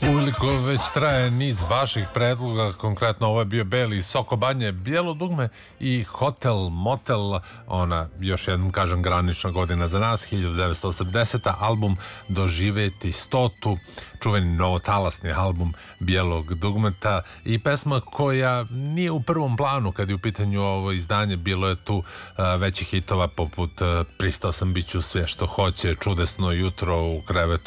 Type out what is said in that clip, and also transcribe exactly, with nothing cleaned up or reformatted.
Uveliko već traje niz vaših predloga, konkretno ovo je bio Beli Soko Banje, Bijelo dugme i Hotel Motel, ona, još jednom kažem, granična godina za nas, hiljadu devetsto osamdeseta. album Doživeti stotu, čuveni novotalasni album Bijelog dugmeta i pesma koja nije u prvom planu kad je u pitanju ovo izdanje. Bilo je tu uh, većih hitova poput uh, Pristao sam, bit ću sve što hoće, Čudesno jutro u krevetu